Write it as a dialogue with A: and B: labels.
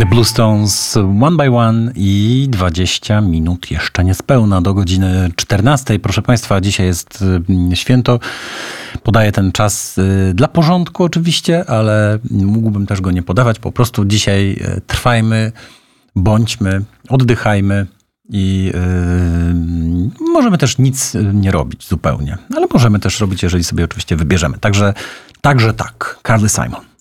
A: The Bluestones One by One i 20 minut jeszcze niespełna do godziny 14. Proszę Państwa, dzisiaj jest święto. Podaję ten czas dla porządku oczywiście, ale mógłbym też go nie podawać. Po prostu dzisiaj trwajmy, bądźmy, oddychajmy i możemy też nic nie robić zupełnie. Ale możemy też robić, jeżeli sobie oczywiście wybierzemy. Także tak, Carly Simon.